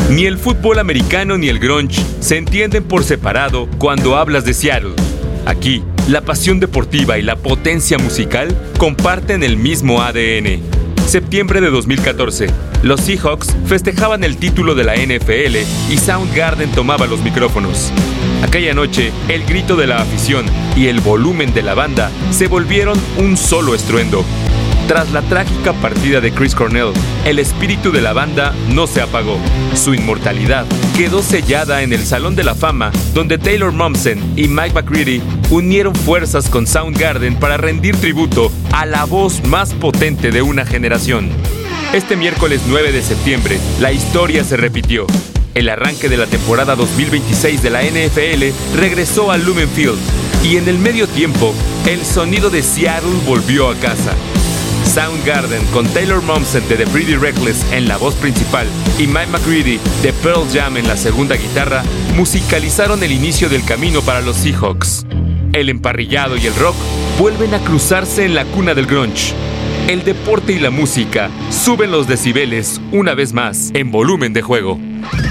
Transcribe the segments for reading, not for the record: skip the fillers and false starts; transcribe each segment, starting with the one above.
Ni el fútbol americano ni el grunge se entienden por separado cuando hablas de Seattle. Aquí, la pasión deportiva y la potencia musical comparten el mismo ADN. Septiembre de 2014, los Seahawks festejaban el título de la NFL y Soundgarden tomaba los micrófonos. Aquella noche, el grito de la afición y el volumen de la banda se volvieron un solo estruendo. Tras la trágica partida de Chris Cornell, el espíritu de la banda no se apagó. Su inmortalidad quedó sellada en el Salón de la Fama, donde Taylor Momsen y Mike McCready unieron fuerzas con Soundgarden para rendir tributo a la voz más potente de una generación. Este miércoles 9 de septiembre, la historia se repitió. El arranque de la temporada 2026 de la NFL regresó al Lumen Field, y en el medio tiempo, el sonido de Seattle volvió a casa. Soundgarden, con Taylor Momsen de The Pretty Reckless en la voz principal y Mike McCready de Pearl Jam en la segunda guitarra, musicalizaron el inicio del camino para los Seahawks. El emparrillado y el rock vuelven a cruzarse en la cuna del grunge. El deporte y la música suben los decibeles una vez más en volumen de juego.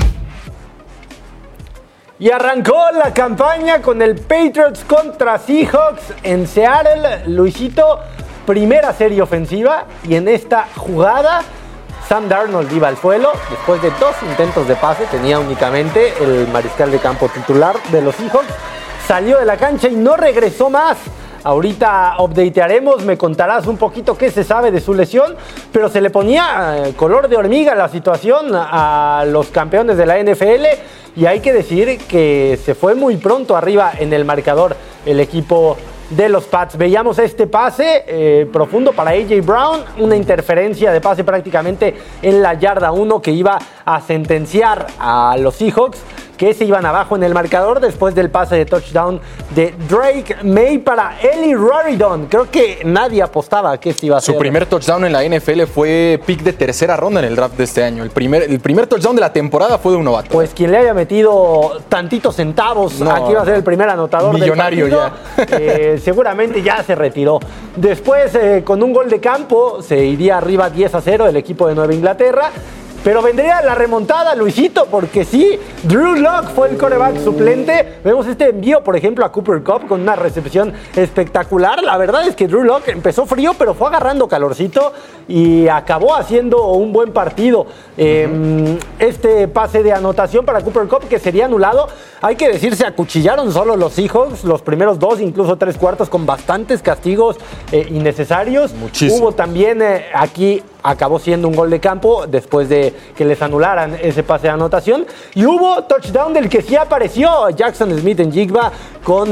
Y arrancó la campaña con el Patriots contra Seahawks en Seattle. Luisito, primera serie ofensiva, y en esta jugada Sam Darnold iba al suelo. Después de 2 intentos de pase, tenía únicamente el mariscal de campo titular de los Seahawks. Salió de la cancha y no regresó más. Ahorita updatearemos, me contarás un poquito qué se sabe de su lesión, pero se le ponía color de hormiga la situación a los campeones de la NFL, y hay que decir que se fue muy pronto arriba en el marcador el equipo de los Pats. Veíamos este pase profundo para A.J. Brown, una interferencia de pase prácticamente en la yarda 1 que iba a sentenciar a los Seahawks, que se iban abajo en el marcador después del pase de touchdown de Drake May para Eli Raridon. Creo que nadie apostaba que este iba a ser. Su primer touchdown en la NFL fue pick de tercera ronda en el draft de este año. El primer touchdown de la temporada fue de un novato. Pues quien le haya metido tantitos centavos, aquí va a ser el primer anotador millonario del partido. Ya. Seguramente ya se retiró. Después, con un gol de campo, se iría arriba 10-0 el equipo de Nueva Inglaterra. Pero vendría la remontada, Luisito, porque sí, Drew Lock fue el quarterback suplente. Vemos este envío, por ejemplo, a Cooper Kupp con una recepción espectacular. La verdad es que Drew Lock empezó frío, pero fue agarrando calorcito y acabó haciendo un buen partido. Este pase de anotación para Cooper Kupp, que sería anulado. Hay que decir, se acuchillaron solo los Seahawks, los primeros 2, incluso 3 cuartos, con bastantes castigos innecesarios. Muchísimo. Hubo también aquí, acabó siendo un gol de campo después de que les anularan ese pase de anotación. Y hubo touchdown del que sí apareció Jackson Smith-Njigba con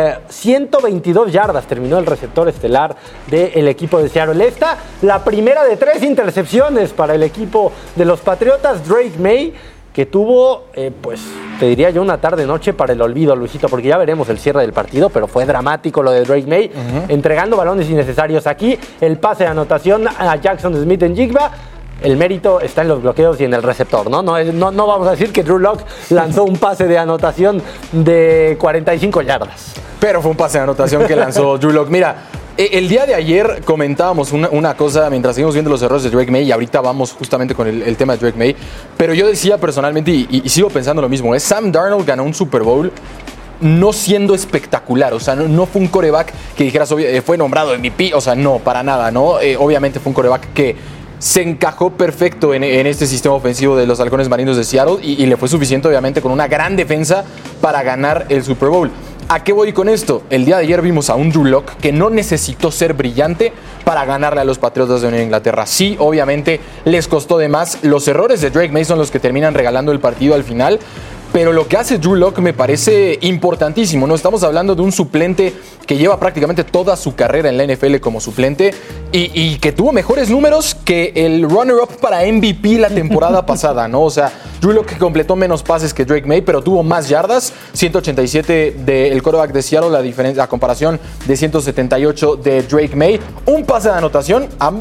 122 yardas. Terminó el receptor estelar del equipo de Seattle. Esta, la primera de 3 intercepciones para el equipo de los Patriotas. Drake May, que tuvo, pues, te diría yo, una tarde-noche para el olvido, Luisito, porque ya veremos el cierre del partido, pero fue dramático lo de Drake May, entregando balones innecesarios. Aquí, el pase de anotación a Jackson Smith-Njigba. El mérito está en los bloqueos y en el receptor, ¿no? No vamos a decir que Drew Lock lanzó un pase de anotación de 45 yardas. Pero fue un pase de anotación que lanzó Drew Lock. Mira, el día de ayer comentábamos una cosa mientras seguimos viendo los errores de Drake May, y ahorita vamos justamente con el tema de Drake May, pero yo decía personalmente, y sigo pensando lo mismo, Sam Darnold ganó un Super Bowl no siendo espectacular. O sea, no fue un quarterback que dijeras, fue nombrado MVP, o sea, no, para nada, ¿no? Obviamente fue un quarterback que se encajó perfecto en este sistema ofensivo de los Halcones Marinos de Seattle, y le fue suficiente, obviamente, con una gran defensa para ganar el Super Bowl. ¿A qué voy con esto? El día de ayer vimos a un Drew Lock que no necesitó ser brillante para ganarle a los Patriotas de Nueva Inglaterra. Sí, obviamente les costó de más. Los errores de Drake May son los que terminan regalando el partido al final. Pero lo que hace Drew Lock me parece importantísimo, ¿no? Estamos hablando de un suplente que lleva prácticamente toda su carrera en la NFL como suplente y que tuvo mejores números que el runner-up para MVP la temporada pasada, ¿no? O sea, Drew Lock completó menos pases que Drake May, pero tuvo más yardas, 187 del quarterback de Seattle, a comparación de 178 de Drake May. Un pase de anotación, ambos,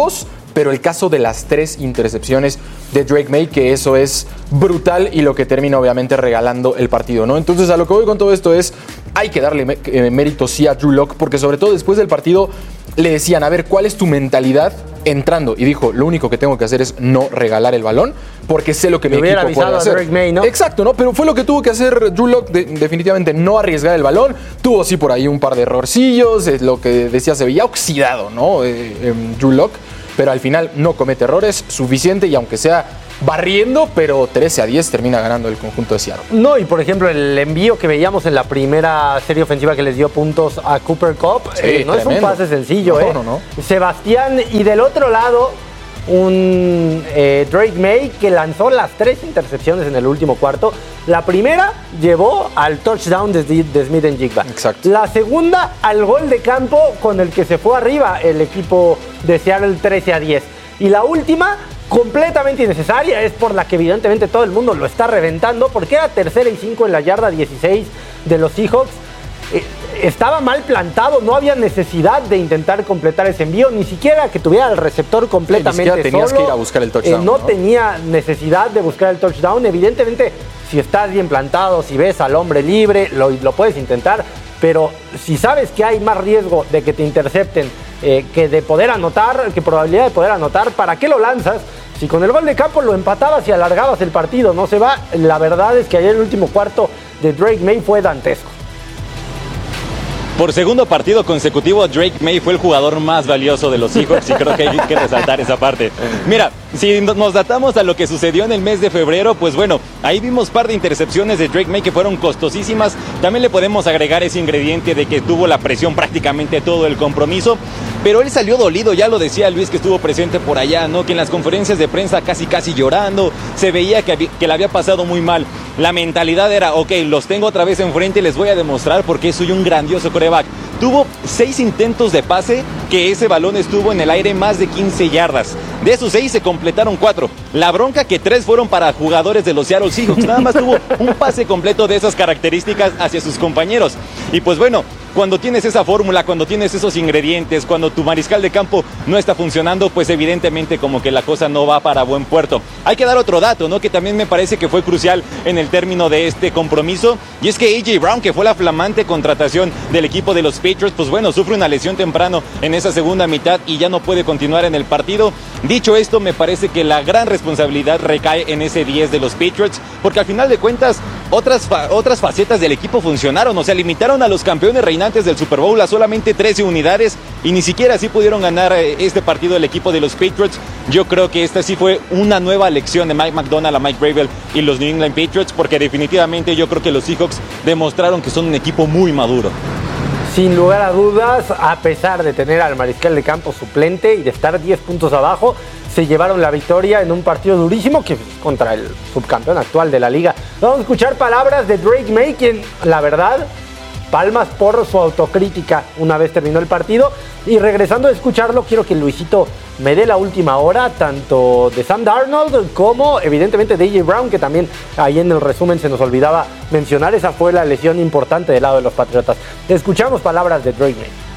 pero el caso de las 3 intercepciones de Drake Maye, que eso es brutal y lo que termina obviamente regalando el partido, ¿no? Entonces a lo que voy con todo esto es, hay que darle mérito sí a Drew Lock, porque sobre todo después del partido le decían, a ver, ¿cuál es tu mentalidad entrando? Y dijo, lo único que tengo que hacer es no regalar el balón, porque sé lo que mi equipo puede hacer. Drake Maye, ¿no? Exacto, ¿no? Pero fue lo que tuvo que hacer Drew Lock, definitivamente no arriesgar el balón. Tuvo sí por ahí un par de errorcillos, lo que decía, se veía oxidado, ¿no? Drew Lock, pero al final no comete errores, suficiente, y aunque sea barriendo, pero 13-10 termina ganando el conjunto de Seattle. No, y por ejemplo, el envío que veíamos en la primera serie ofensiva que les dio puntos a Cooper Kupp, sí, no tremendo. Es un pase sencillo, No. Sebastián, y del otro lado, un Drake Maye que lanzó las 3 intercepciones en el último cuarto. La primera llevó al touchdown de Smith-Njigba. Exacto. La segunda al gol de campo con el que se fue arriba el equipo de Seattle 13-10. Y la última, completamente innecesaria, es por la que evidentemente todo el mundo lo está reventando, porque era 3ª y 5 en la yarda 16 de los Seahawks. Estaba mal plantado, no había necesidad de intentar completar ese envío, ni siquiera que tuviera el receptor completamente solo. Tenías que ir a buscar el touchdown. No tenía necesidad de buscar el touchdown. Evidentemente, si estás bien plantado, si ves al hombre libre, lo puedes intentar, pero si sabes que hay más riesgo de que te intercepten que de poder anotar, que probabilidad de poder anotar, ¿para qué lo lanzas? Si con el gol de campo lo empatabas y alargabas el partido, no se va. La verdad es que ayer el último cuarto de Drake Maye fue dantesco. Por segundo partido consecutivo, Drake Maye fue el jugador más valioso de los Seahawks y creo que hay que resaltar esa parte. Mira, si nos datamos a lo que sucedió en el mes de febrero, pues bueno, ahí vimos par de intercepciones de Drake Maye que fueron costosísimas. También le podemos agregar ese ingrediente de que tuvo la presión prácticamente todo el compromiso, pero él salió dolido, ya lo decía Luis que estuvo presente por allá, ¿no? Que en las conferencias de prensa casi llorando, se veía que le había pasado muy mal. La mentalidad era, ok, los tengo otra vez enfrente y les voy a demostrar por qué soy un grandioso quarterback. Tuvo 6 intentos de pase, que ese balón estuvo en el aire más de 15 yardas. De esos 6 se completaron 4. La bronca que 3 fueron para jugadores de los Seattle Seahawks. Nada más tuvo un pase completo de esas características hacia sus compañeros. Y pues bueno, cuando tienes esa fórmula, cuando tienes esos ingredientes, cuando tu mariscal de campo no está funcionando, pues evidentemente como que la cosa no va para buen puerto. Hay que dar otro dato, ¿no? Que también me parece que fue crucial en el término de este compromiso, y es que A.J. Brown, que fue la flamante contratación del equipo de los Patriots, pues bueno, sufre una lesión temprano en esa segunda mitad y ya no puede continuar en el partido. Dicho esto, me parece que la gran responsabilidad recae en ese 10 de los Patriots, porque al final de cuentas otras facetas del equipo funcionaron, o sea, limitaron a los campeones reinantes del Super Bowl a solamente 13 unidades y ni siquiera así pudieron ganar este partido del equipo de los Patriots. Yo creo que esta sí fue una nueva lección de Mike McDonald a Mike Vrabel y los New England Patriots, porque definitivamente yo creo que los Seahawks demostraron que son un equipo muy maduro. Sin lugar a dudas, a pesar de tener al mariscal de campo suplente y de estar 10 puntos abajo, se llevaron la victoria en un partido durísimo que contra el subcampeón actual de la liga. Vamos a escuchar palabras de Drake Maye, quien, la verdad, palmas por su autocrítica una vez terminó el partido. Y regresando a escucharlo, quiero que Luisito me dé la última hora, tanto de Sam Darnold como evidentemente de A.J. Brown, que también ahí en el resumen se nos olvidaba mencionar. Esa fue la lesión importante del lado de los Patriotas. Escuchamos palabras de Drake Maye.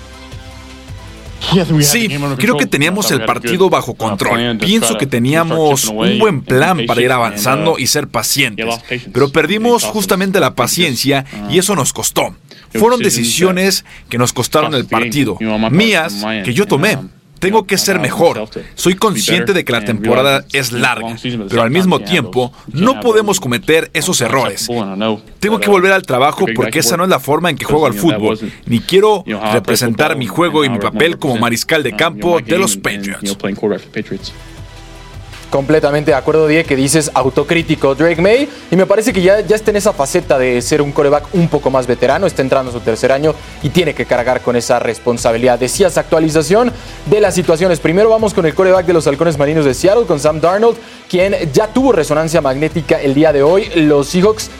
Sí, creo que teníamos el partido bajo control. Pienso que teníamos un buen plan para ir avanzando y ser pacientes, pero perdimos justamente la paciencia y eso nos costó. Fueron decisiones que nos costaron el partido, mías, que yo tomé. Tengo que ser mejor. Soy consciente de que la temporada es larga, pero al mismo tiempo no podemos cometer esos errores. Tengo que volver al trabajo porque esa no es la forma en que juego al fútbol, ni quiero representar mi juego y mi papel como mariscal de campo de los Patriots. Completamente de acuerdo, Diego, que dices autocrítico Drake Maye, y me parece que ya está en esa faceta de ser un quarterback un poco más veterano, está entrando a su 3er año y tiene que cargar con esa responsabilidad. Decías actualización de las situaciones. Primero vamos con el quarterback de los Halcones Marinos de Seattle, con Sam Darnold, quien ya tuvo resonancia magnética el día de hoy. Los Seahawks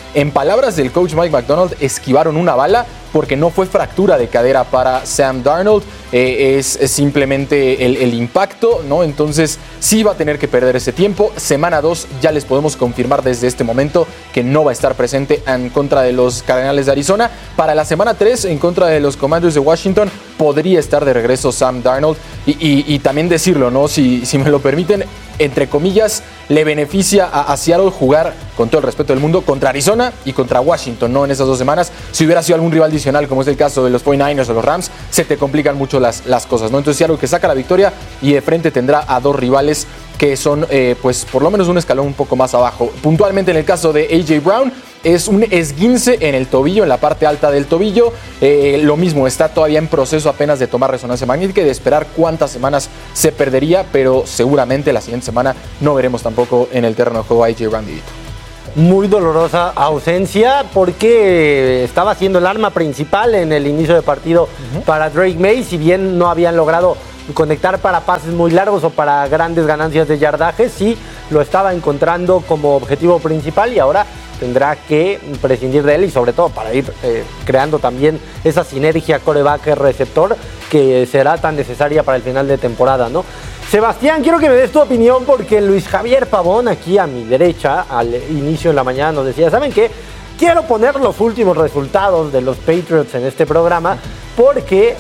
En palabras del coach Mike Macdonald, esquivaron una bala porque no fue fractura de cadera para Sam Darnold, es simplemente el impacto, ¿no? Entonces sí va a tener que perder ese tiempo. Semana 2 ya les podemos confirmar desde este momento que no va a estar presente en contra de los Cardenales de Arizona. Para la semana 3 en contra de los Commanders de Washington podría estar de regreso Sam Darnold y también decirlo, ¿no? Si me lo permiten, entre comillas, le beneficia a Seattle jugar, con todo el respeto del mundo, contra Arizona y contra Washington, ¿no? En esas 2 semanas. Si hubiera sido algún rival adicional, como es el caso de los 49ers o los Rams, se te complican mucho las cosas, ¿no? Entonces Seattle que saca la victoria y de frente tendrá a 2 rivales que son, pues, por lo menos un escalón un poco más abajo. Puntualmente en el caso de A.J. Brown, es un esguince en el tobillo, en la parte alta del tobillo. Lo mismo, está todavía en proceso apenas de tomar resonancia magnética y de esperar cuántas semanas se perdería, pero seguramente la siguiente semana no veremos tampoco en el terreno de juego a A.J. Brown. Muy dolorosa ausencia porque estaba siendo el arma principal en el inicio de partido para Drake Maye, si bien no habían logrado conectar para pases muy largos o para grandes ganancias de yardaje, sí lo estaba encontrando como objetivo principal y ahora tendrá que prescindir de él y sobre todo para ir creando también esa sinergia quarterback-receptor que será tan necesaria para el final de temporada, ¿no? Sebastián, quiero que me des tu opinión porque Luis Javier Pavón, aquí a mi derecha, al inicio de la mañana nos decía, ¿saben qué? Quiero poner los últimos resultados de los Patriots en este programa porque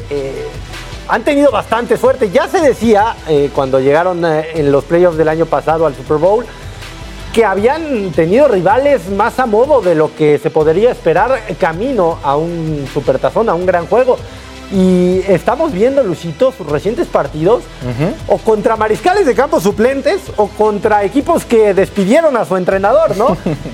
han tenido bastante suerte. Ya se decía cuando llegaron en los playoffs del año pasado al Super Bowl que habían tenido rivales más a modo de lo que se podría esperar camino a un supertazón, a un gran juego. Y estamos viendo, Luisito, sus recientes partidos o contra mariscales de campo suplentes o contra equipos que despidieron a su entrenador, ¿no?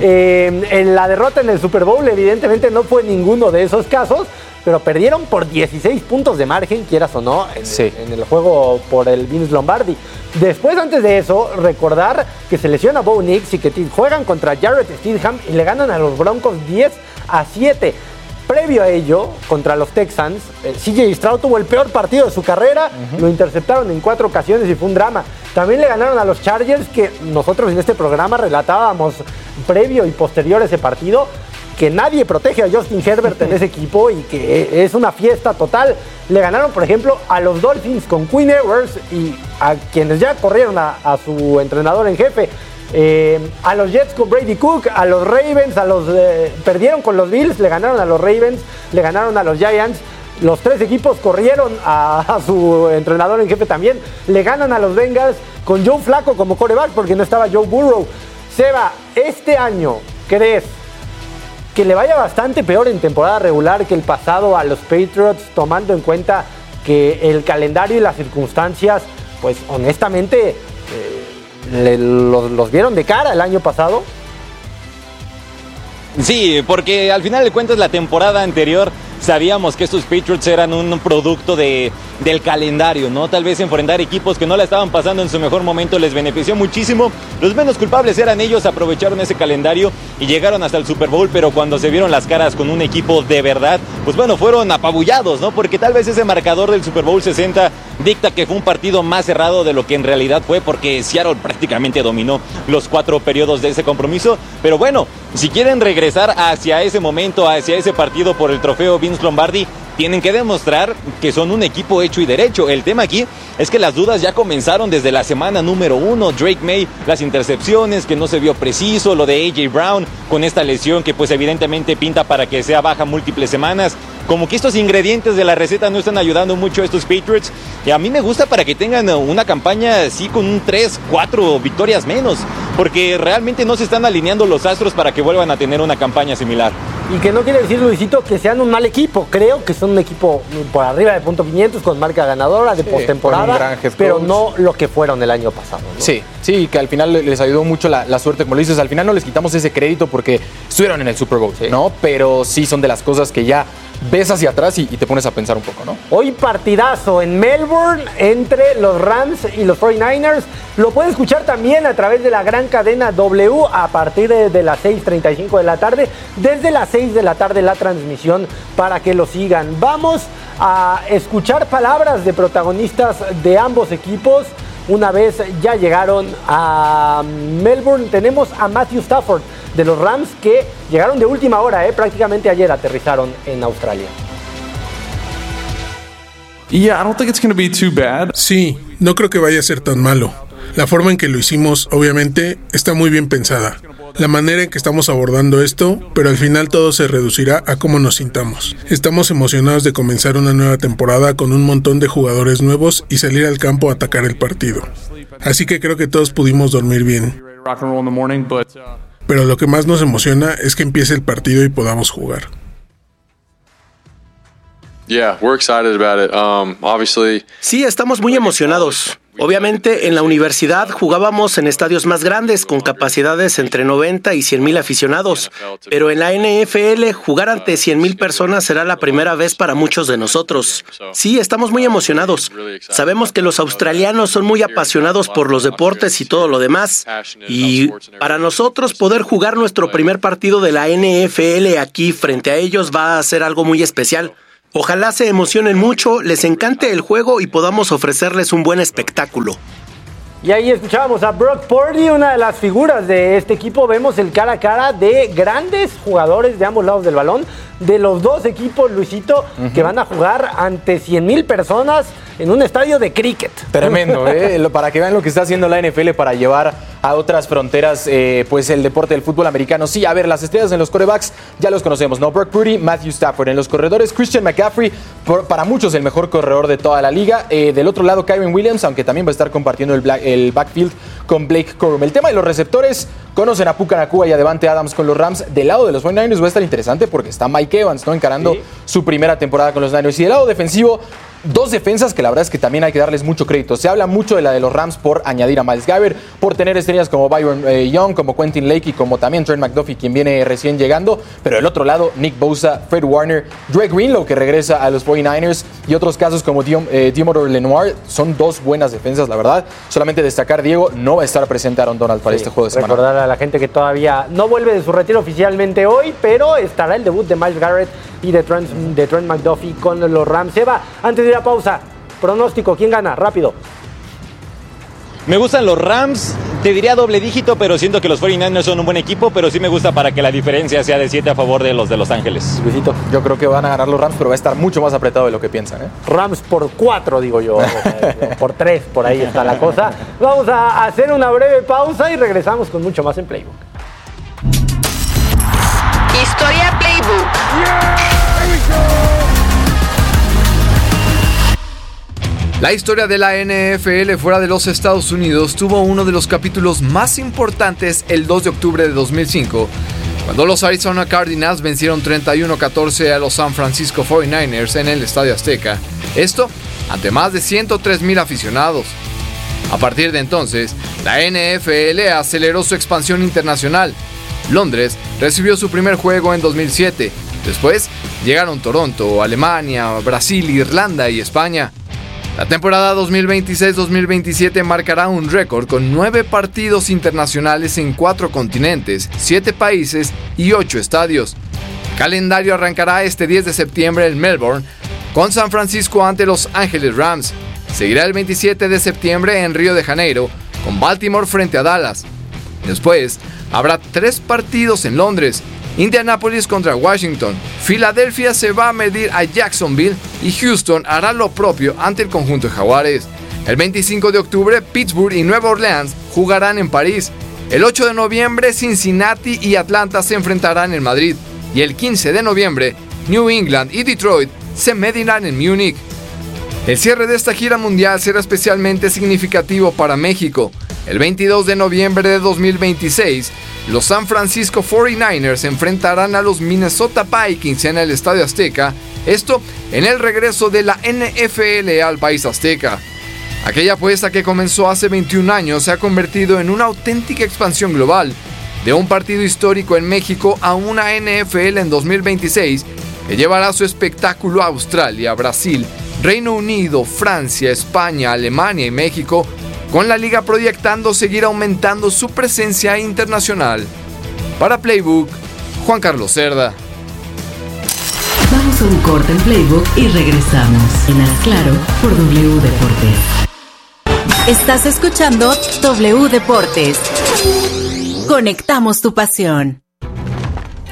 En la derrota en el Super Bowl evidentemente no fue ninguno de esos casos, pero perdieron por 16 puntos de margen, quieras o no, en el juego por el Vince Lombardi. Después, antes de eso, recordar que se lesiona Bo Nix y que juegan contra Jarrett Stidham y le ganan a los Broncos 10-7. Previo a ello, contra los Texans, CJ Stroud tuvo el peor partido de su carrera, lo interceptaron en 4 ocasiones y fue un drama. También le ganaron a los Chargers, que nosotros en este programa relatábamos previo y posterior a ese partido, que nadie protege a Justin Herbert en ese equipo y que es una fiesta total. Le ganaron, por ejemplo, a los Dolphins con Quinn Ewers y a quienes ya corrieron a su entrenador en jefe. A los Jets con Brady Cook, a los Ravens, perdieron con los Bills, le ganaron a los Ravens, le ganaron a los Giants. Los 3 equipos corrieron a su entrenador en jefe también. Le ganan a los Bengals con Joe Flacco como quarterback porque no estaba Joe Burrow. Seba, este año, ¿crees que le vaya bastante peor en temporada regular que el pasado a los Patriots, tomando en cuenta que el calendario y las circunstancias, pues honestamente, los vieron de cara el año pasado? Sí, porque al final de cuentas la temporada anterior sabíamos que estos Patriots eran un producto del calendario, ¿no? Tal vez enfrentar equipos que no la estaban pasando en su mejor momento les benefició muchísimo. Los menos culpables eran ellos, aprovecharon ese calendario y llegaron hasta el Super Bowl, pero cuando se vieron las caras con un equipo de verdad, pues bueno, fueron apabullados, ¿no? Porque tal vez ese marcador del Super Bowl 60 dicta que fue un partido más cerrado de lo que en realidad fue, porque Seattle prácticamente dominó los 4 periodos de ese compromiso. Pero bueno, si quieren regresar hacia ese momento, hacia ese partido por el trofeo Vince Lombardi, tienen que demostrar que son un equipo hecho y derecho. El tema aquí es que las dudas ya comenzaron desde la semana número 1. Drake Maye, las intercepciones, que no se vio preciso, lo de A.J. Brown con esta lesión que pues evidentemente pinta para que sea baja múltiples semanas. Como que estos ingredientes de la receta no están ayudando mucho a estos Patriots. Y a mí me gusta para que tengan una campaña así con un 3-4 victorias menos, porque realmente no se están alineando los astros para que vuelvan a tener una campaña similar. Y que no quiere decir, Luisito, que sean un mal equipo. Creo que son un equipo por arriba de .500 con marca ganadora de postemporada, pero no lo que fueron el año pasado, ¿no? Sí, que al final les ayudó mucho la suerte, como lo dices. Al final no les quitamos ese crédito porque estuvieron en el Super Bowl, ¿no? Pero sí son de las cosas que ya ves hacia atrás y te pones a pensar un poco, ¿no? Hoy partidazo en Melbourne entre los Rams y los 49ers. Lo pueden escuchar también a través de la gran cadena W a partir de las 6:35 de la tarde. Desde las 6 de la tarde la transmisión para que lo sigan. Vamos a escuchar palabras de protagonistas de ambos equipos. Una vez ya llegaron a Melbourne, tenemos a Matthew Stafford, de los Rams, que llegaron de última hora, prácticamente ayer aterrizaron en Australia. Yeah, I don't think it's going to be too bad. Sí, no creo que vaya a ser tan malo. La forma en que lo hicimos, obviamente, está muy bien pensada. La manera en que estamos abordando esto, pero al final todo se reducirá a cómo nos sintamos. Estamos emocionados de comenzar una nueva temporada con un montón de jugadores nuevos y salir al campo a atacar el partido. Así que creo que todos pudimos dormir bien. Pero lo que más nos emociona es que empiece el partido y podamos jugar. Yeah, we're excited about it. Obviously. Sí, estamos muy emocionados. Obviamente, en la universidad jugábamos en estadios más grandes, con capacidades entre 90 y 100,000 aficionados. Pero en la NFL, jugar ante 100,000 personas será la primera vez para muchos de nosotros. Sí, estamos muy emocionados. Sabemos que los australianos son muy apasionados por los deportes y todo lo demás. Y para nosotros, poder jugar nuestro primer partido de la NFL aquí frente a ellos va a ser algo muy especial. Ojalá se emocionen mucho, les encante el juego y podamos ofrecerles un buen espectáculo. Y ahí escuchábamos a Brock Purdy, una de las figuras de este equipo. Vemos el cara a cara de grandes jugadores de ambos lados del balón, de los dos equipos, Luisito, que van a jugar ante 100,000 personas en un estadio de cricket. Tremendo, para que vean lo que está haciendo la NFL para llevar a otras fronteras pues el deporte del fútbol americano. Sí, a ver, las estrellas en los quarterbacks ya los conocemos, ¿no? Brock Purdy, Matthew Stafford. En los corredores, Christian McCaffrey, para muchos el mejor corredor de toda la liga. Del otro lado, Kyren Williams, aunque también va a estar compartiendo el backfield con Blake Corum. El tema de los receptores, conocen a Puka Nacua y a Devante Adams con los Rams. Del lado de los 49ers va a estar interesante porque está Mike Evans, ¿no? Encarando su primera temporada con los Niners. Y del lado defensivo, dos defensas que la verdad es que también hay que darles mucho crédito. Se habla mucho de la de los Rams por añadir a Myles Garrett, por tener estrellas como Byron Young, como Quentin Lake y como también Trent McDuffie, quien viene recién llegando. Pero del otro lado, Nick Bosa, Fred Warner, Dre Greenlow, que regresa a los 49ers, y otros casos como Diomodor Lenoir. Son dos buenas defensas, la verdad. Solamente destacar, Diego, no va a estar presente Aaron Donald para este juego de semana. Recordar a la gente que todavía no vuelve de su retiro oficialmente hoy, pero estará el debut de Myles Garrett y de Trent McDuffie con los Rams. Eva, antes de ir a pausa, pronóstico, ¿quién gana? Rápido. Me gustan los Rams, te diría doble dígito, pero siento que los 49ers son un buen equipo, pero sí me gusta para que la diferencia sea de 7 a favor de Los Ángeles. Luisito, yo creo que van a ganar los Rams, pero va a estar mucho más apretado de lo que piensan, Rams por 4, digo yo, por 3, por ahí está la cosa. Vamos a hacer una breve pausa y regresamos con mucho más en Playbook. Historia Playbook. La historia de la NFL fuera de los Estados Unidos tuvo uno de los capítulos más importantes el 2 de octubre de 2005, cuando los Arizona Cardinals vencieron 31-14 a los San Francisco 49ers en el Estadio Azteca, esto ante más de 103,000 aficionados. A partir de entonces, la NFL aceleró su expansión internacional. Londres recibió su primer juego en 2007, después llegaron Toronto, Alemania, Brasil, Irlanda y España. La temporada 2026-2027 marcará un récord con 9 partidos internacionales en 4 continentes, 7 países y 8 estadios. El calendario arrancará este 10 de septiembre en Melbourne, con San Francisco ante Los Ángeles Rams. Seguirá el 27 de septiembre en Río de Janeiro, con Baltimore frente a Dallas. Después, habrá 3 partidos en Londres, Indianapolis contra Washington, Filadelfia se va a medir a Jacksonville y Houston hará lo propio ante el conjunto de Jaguares. El 25 de octubre, Pittsburgh y Nueva Orleans jugarán en París. El 8 de noviembre, Cincinnati y Atlanta se enfrentarán en Madrid. Y el 15 de noviembre, New England y Detroit se medirán en Múnich. El cierre de esta gira mundial será especialmente significativo para México. El 22 de noviembre de 2026, los San Francisco 49ers se enfrentarán a los Minnesota Vikings en el Estadio Azteca, esto en el regreso de la NFL al país azteca. Aquella apuesta que comenzó hace 21 años se ha convertido en una auténtica expansión global, de un partido histórico en México a una NFL en 2026 que llevará su espectáculo a Australia, Brasil, Reino Unido, Francia, España, Alemania y México, con la liga proyectando seguir aumentando su presencia internacional. Para Playbook, Juan Carlos Cerda. Vamos a un corte en Playbook y regresamos. En Haz Claro por W Deportes. Estás escuchando W Deportes. Conectamos tu pasión.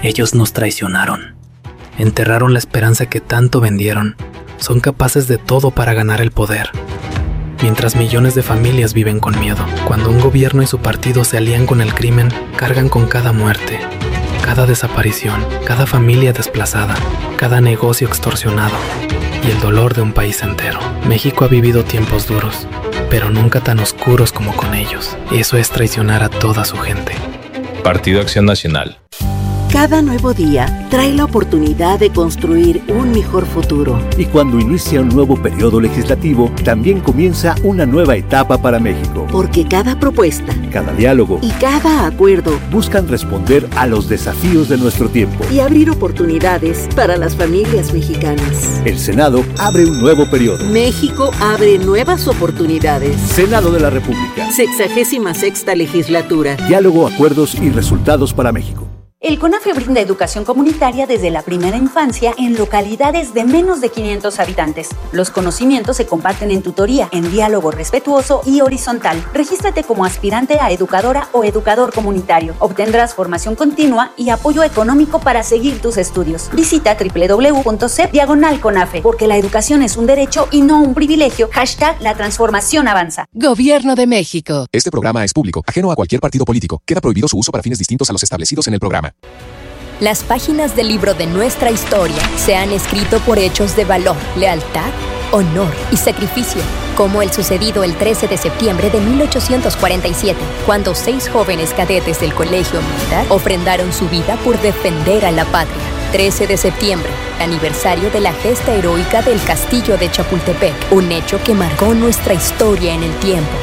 Ellos nos traicionaron. Enterraron la esperanza que tanto vendieron. Son capaces de todo para ganar el poder. Mientras millones de familias viven con miedo. Cuando un gobierno y su partido se alían con el crimen, cargan con cada muerte, cada desaparición, cada familia desplazada, cada negocio extorsionado y el dolor de un país entero. México ha vivido tiempos duros, pero nunca tan oscuros como con ellos. Eso es traicionar a toda su gente. Partido Acción Nacional. Cada nuevo día trae la oportunidad de construir un mejor futuro. Y cuando inicia un nuevo periodo legislativo, también comienza una nueva etapa para México. Porque cada propuesta, cada diálogo y cada acuerdo buscan responder a los desafíos de nuestro tiempo y abrir oportunidades para las familias mexicanas. El Senado abre un nuevo periodo. México abre nuevas oportunidades. Senado de la República. 66ª legislatura. Diálogo, acuerdos y resultados para México. El CONAFE brinda educación comunitaria desde la primera infancia en localidades de menos de 500 habitantes. Los conocimientos se comparten en tutoría, en diálogo respetuoso y horizontal. Regístrate como aspirante a educadora o educador comunitario. Obtendrás formación continua y apoyo económico para seguir tus estudios. Visita www.cep/CONAFE, porque la educación es un derecho y no un privilegio. #La transformación avanza. Gobierno de México. Este programa es público, ajeno a cualquier partido político. Queda prohibido su uso para fines distintos a los establecidos en el programa. Las páginas del libro de nuestra historia se han escrito por hechos de valor, lealtad, honor y sacrificio, como el sucedido el 13 de septiembre de 1847, cuando 6 jóvenes cadetes del Colegio Militar ofrendaron su vida por defender a la patria. 13 de septiembre, aniversario de la gesta heroica del Castillo de Chapultepec, un hecho que marcó nuestra historia en el tiempo.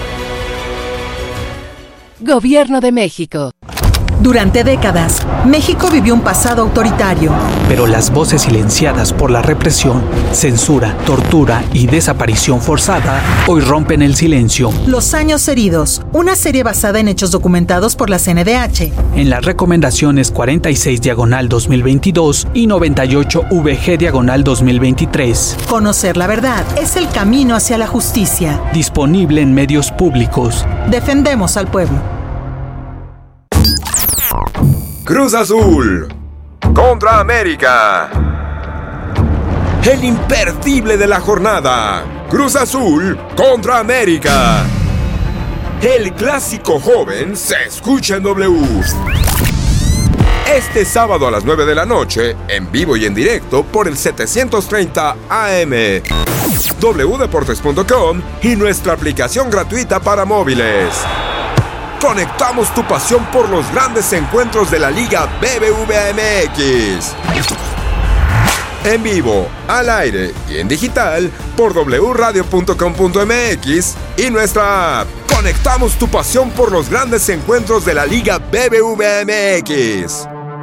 Gobierno de México. Durante décadas, México vivió un pasado autoritario. Pero las voces silenciadas por la represión, censura, tortura y desaparición forzada hoy rompen el silencio. Los años heridos, una serie basada en hechos documentados por la CNDH. En las recomendaciones 46/2022 y 98VG/2023. Conocer la verdad es el camino hacia la justicia. Disponible en medios públicos. Defendemos al pueblo. Cruz Azul contra América. El imperdible de la jornada. Cruz Azul contra América. El clásico joven se escucha en W. Este sábado a las 9 de la noche, en vivo y en directo por el 730 AM. wdeportes.com y nuestra aplicación gratuita para móviles. Conectamos tu pasión por los grandes encuentros de la Liga BBVA MX. En vivo, al aire y en digital por wradio.com.mx y nuestra app. Conectamos tu pasión por los grandes encuentros de la Liga BBVA MX.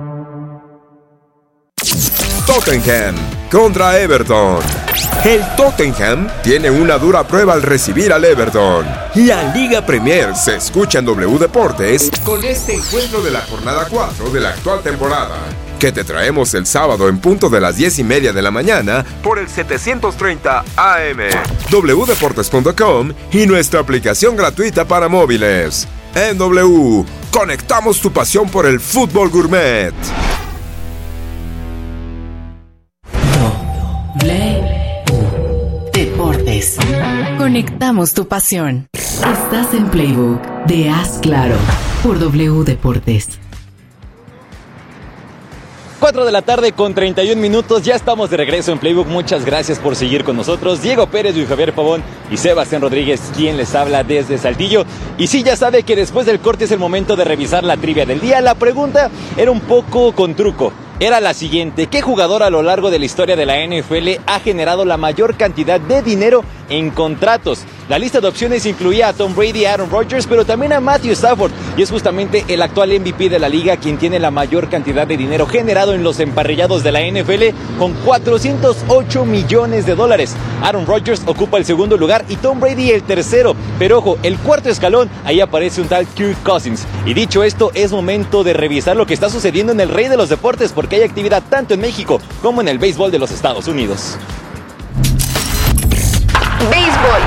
Tottenham contra Everton. El Tottenham tiene una dura prueba al recibir al Everton. La Liga Premier se escucha en W Deportes con este encuentro de la jornada 4 de la actual temporada, que te traemos el sábado en punto de las 10:30 de la mañana por el 730 AM, wdeportes.com y nuestra aplicación gratuita para móviles. En W, conectamos tu pasión por el fútbol gourmet. Deportes. Conectamos tu pasión. Estás en Playbook de Haz Claro por W Deportes. 4 de la tarde con 31 minutos, ya estamos de regreso en Playbook. Muchas gracias por seguir con nosotros. Diego Pérez, Luis Javier Pavón y Sebastián Rodríguez, quien les habla desde Saltillo. Y sí, ya sabe que después del corte es el momento de revisar la trivia del día. La pregunta era un poco con truco. Era la siguiente: ¿qué jugador a lo largo de la historia de la NFL ha generado la mayor cantidad de dinero en contratos? La lista de opciones incluía a Tom Brady, a Aaron Rodgers, pero también a Matthew Stafford, y es justamente el actual MVP de la liga quien tiene la mayor cantidad de dinero generado en los emparrillados de la NFL, con $408 millones. Aaron Rodgers ocupa el segundo lugar y Tom Brady el tercero, pero ojo, el cuarto escalón, ahí aparece un tal Kirk Cousins. Y dicho esto, es momento de revisar lo que está sucediendo en el rey de los deportes, porque hay actividad tanto en México como en el béisbol de los Estados Unidos. Béisbol.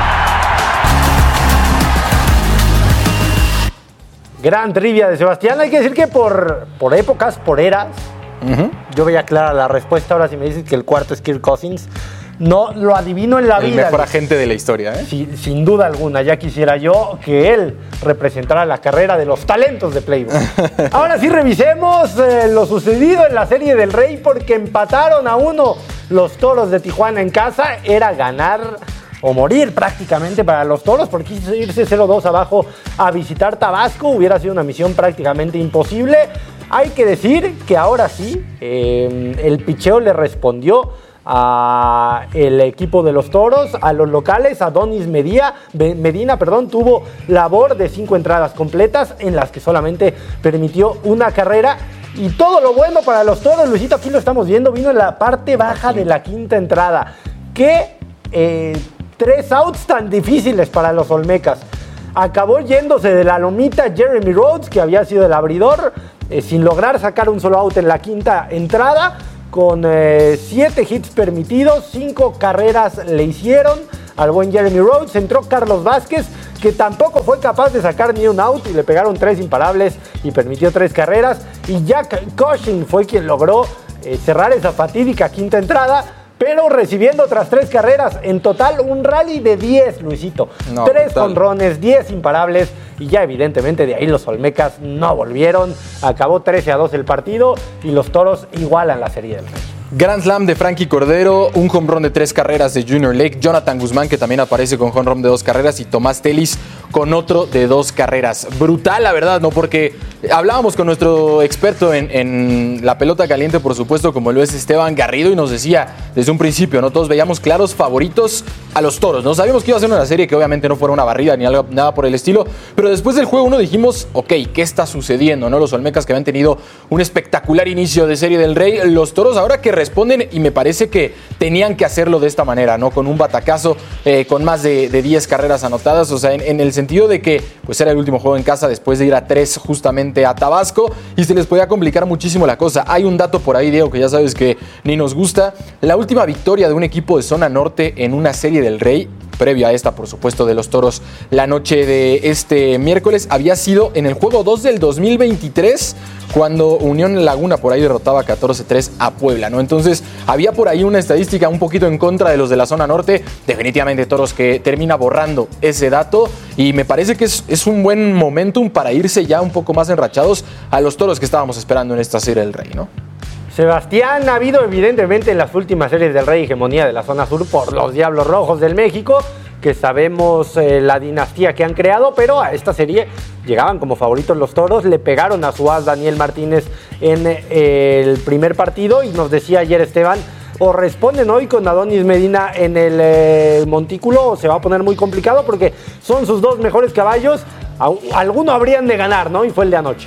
Gran trivia de Sebastián. Hay que decir que por épocas, por eras, Yo veía clara la respuesta. Ahora si me dices que el cuarto es Kirk Cousins, no lo adivino en la vida. El mejor agente de la historia, ¿eh? Sí, sin duda alguna. Ya quisiera yo que él representara la carrera de los talentos de Playbook. Ahora sí revisemos lo sucedido en la Serie del Rey, porque empataron a 1 los Toros de Tijuana en casa. Era ganar o morir prácticamente para los Toros, porque irse 0-2 abajo a visitar Tabasco hubiera sido una misión prácticamente imposible. Hay que decir que ahora sí, el picheo le respondió a el equipo de los Toros, a los locales. Adonis Medina, tuvo labor de 5 entradas completas, en las que solamente permitió una carrera. Y todo lo bueno para los Toros, Luisito, aquí lo estamos viendo, vino en la parte baja de la quinta entrada. ¿Qué 3 outs tan difíciles para los Olmecas? Acabó yéndose de la lomita Jeremy Rhodes, que había sido el abridor, sin lograr sacar un solo out en la quinta entrada, con 7 hits permitidos, 5 carreras le hicieron al buen Jeremy Rhodes. Entró Carlos Vázquez, que tampoco fue capaz de sacar ni un out, y le pegaron 3 imparables y permitió 3 carreras. Y Jack Cushing fue quien logró cerrar esa fatídica quinta entrada, pero recibiendo otras 3 carreras. En total, un rally de 10, Luisito. 3 jonrones, 10 imparables, y ya evidentemente de ahí los Olmecas no volvieron. Acabó 13-2 el partido y los Toros igualan la Serie del Rey. Grand Slam de Frankie Cordero, un home run de 3 carreras de Junior Lake, Jonathan Guzmán, que también aparece con home run de 2 carreras, y Tomás Telis con otro de 2 carreras. Brutal, la verdad, ¿no? Porque hablábamos con nuestro experto en la pelota caliente, por supuesto, como lo es Esteban Garrido, y nos decía desde un principio, ¿no? Todos veíamos claros favoritos a los Toros, ¿no? Sabíamos que iba a ser una serie que obviamente no fuera una barrida ni nada por el estilo, pero después del juego 1 dijimos, ok, ¿qué está sucediendo, no? Los Olmecas, que habían tenido un espectacular inicio de Serie del Rey, los Toros ahora que responden, y me parece que tenían que hacerlo de esta manera, ¿no? Con un batacazo, con más de 10 carreras anotadas, o sea, en el sentido de que pues era el último juego en casa después de ir a 3 justamente a Tabasco, y se les podía complicar muchísimo la cosa. Hay un dato por ahí, Diego, que ya sabes que ni nos gusta. La última victoria de un equipo de zona norte en una Serie del Rey, previa a esta, por supuesto, de los Toros la noche de este miércoles, había sido en el juego 2 del 2023, cuando Unión Laguna por ahí derrotaba 14-3 a Puebla, ¿no? Entonces, había por ahí una estadística un poquito en contra de los de la zona norte. Definitivamente Toros que termina borrando ese dato, y me parece que es un buen momentum para irse ya un poco más enrachados a los Toros que estábamos esperando en esta Serie del Rey, ¿no? Sebastián, ha habido evidentemente en las últimas Series del Rey hegemonía de la zona sur por los Diablos Rojos del México, que sabemos la dinastía que han creado, pero a esta serie llegaban como favoritos los Toros. Le pegaron a su as Daniel Martínez en el primer partido, y nos decía ayer Esteban, o responden hoy con Adonis Medina en el montículo, o se va a poner muy complicado, porque son sus 2 mejores caballos. Alguno habrían de ganar, ¿no? Y fue el de anoche.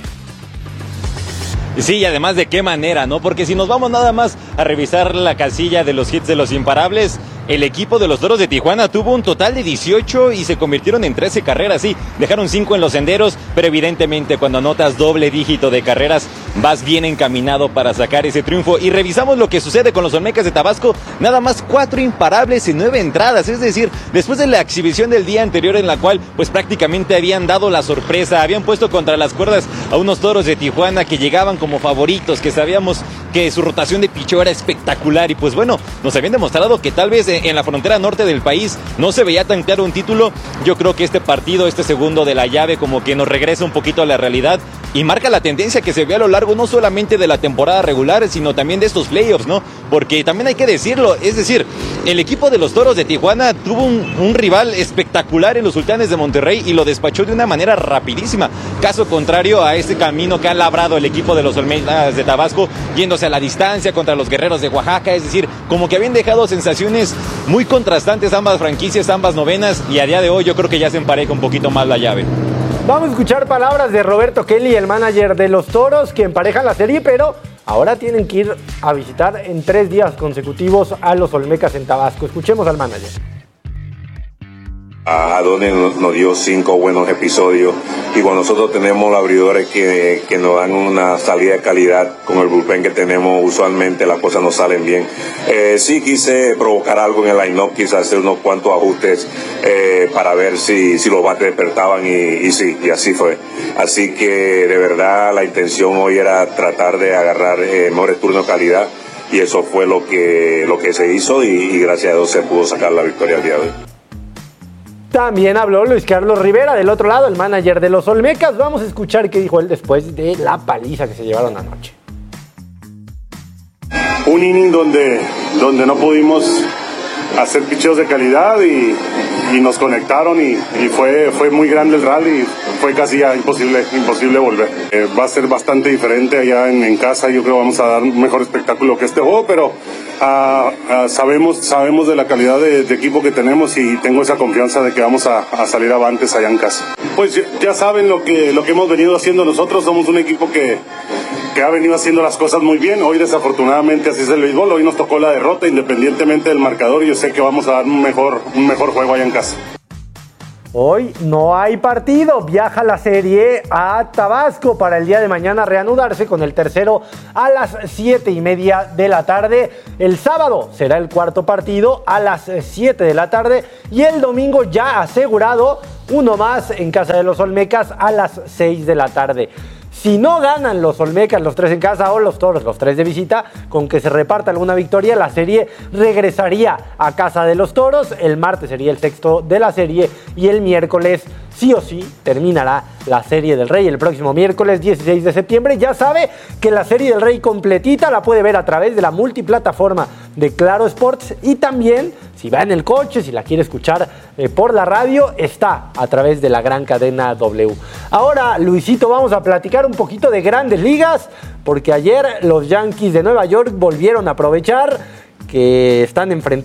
Sí, y además de qué manera, ¿no? Porque si nos vamos nada más a revisar la casilla de los hits de los imparables, el equipo de los Toros de Tijuana tuvo un total de 18 y se convirtieron en 13 carreras, sí, dejaron 5 en los senderos, pero evidentemente cuando anotas doble dígito de carreras, vas bien encaminado para sacar ese triunfo. Y revisamos lo que sucede con los Olmecas de Tabasco, nada más 4 imparables en 9 entradas, es decir, después de la exhibición del día anterior en la cual pues prácticamente habían dado la sorpresa, habían puesto contra las cuerdas a unos Toros de Tijuana que llegaban como favoritos, que sabíamos que su rotación de picheo era espectacular, y pues bueno, nos habían demostrado que tal vez en la frontera norte del país no se veía tan claro un título. Yo creo que este partido, este segundo de la llave, como que nos regresa un poquito a la realidad y marca la tendencia que se ve a lo largo no solamente de la temporada regular, sino también de estos playoffs, ¿no? Porque también hay que decirlo, es decir, el equipo de los Toros de Tijuana tuvo un rival espectacular en los Sultanes de Monterrey y lo despachó de una manera rapidísima, caso contrario a este camino que ha labrado el equipo de los Olmecas de Tabasco, yéndose a la distancia contra los Guerreros de Oaxaca. Es decir, como que habían dejado sensaciones muy contrastantes ambas franquicias, ambas novenas, y a día de hoy yo creo que ya se empareja un poquito más la llave. Vamos a escuchar palabras de Roberto Kelly, el manager de los Toros, que emparejan la serie, pero ahora tienen que ir a visitar en 3 días consecutivos a los Olmecas en Tabasco. Escuchemos al manager. Adonis nos dio 5 buenos episodios y cuando nosotros tenemos abridores que nos dan una salida de calidad con el bullpen que tenemos, usualmente las cosas nos salen bien. Sí quise provocar algo en el line-up, quise hacer unos cuantos ajustes para ver si los bates despertaban y sí, y así fue. Así que de verdad la intención hoy era tratar de agarrar mejores turnos de calidad y eso fue lo que se hizo y gracias a Dios se pudo sacar la victoria al día de hoy. También habló Luis Carlos Rivera, del otro lado, el manager de los Olmecas. Vamos a escuchar qué dijo él después de la paliza que se llevaron anoche. Un inning donde no pudimos hacer picheos de calidad y nos conectaron y fue muy grande el rally, fue casi ya imposible volver. Va a ser bastante diferente allá en casa, yo creo que vamos a dar un mejor espectáculo que este juego, pero sabemos de la calidad de equipo que tenemos y tengo esa confianza de que vamos a salir avantes allá en casa. Pues ya saben lo que hemos venido haciendo nosotros, somos un equipo que ha venido haciendo las cosas muy bien. Hoy desafortunadamente así es el béisbol, hoy nos tocó la derrota independientemente del marcador y yo sé que vamos a dar un mejor juego allá en casa. Hoy no hay partido, viaja la serie a Tabasco para el día de mañana reanudarse con el tercero a las 7:30 de la tarde. El sábado será el cuarto partido a las 7 de la tarde y el domingo ya asegurado uno más en casa de los Olmecas a las 6 de la tarde. Si no ganan los Olmecas, los 3 en casa, o los Toros, los 3 de visita, con que se reparta alguna victoria, la serie regresaría a casa de los Toros. El martes sería el sexto de la serie y el miércoles, sí o sí, terminará la Serie del Rey el próximo miércoles 16 de septiembre. Ya sabe que la Serie del Rey completita la puede ver a través de la multiplataforma de Claro Sports y también, si va en el coche, si la quiere escuchar por la radio, está a través de la gran cadena W. Ahora, Luisito, vamos a platicar un poquito de Grandes Ligas, porque ayer los Yankees de Nueva York volvieron a aprovechar que están enfrentando